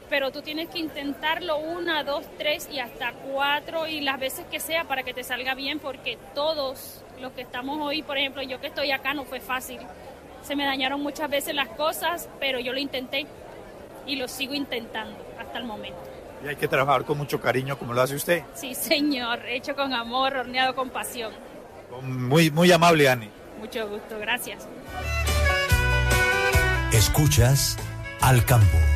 pero tú tienes que intentarlo 1, 2, 3 y hasta 4 y las veces que sea para que te salga bien, porque todos los que estamos hoy, por ejemplo, yo que estoy acá no fue fácil. Se me dañaron muchas veces las cosas, pero yo lo intenté y lo sigo intentando hasta el momento. Y hay que trabajar con mucho cariño como lo hace usted. Sí, señor, hecho con amor, horneado con pasión. Muy, muy amable, Ani. Mucho gusto, gracias. Escuchas Al Campo.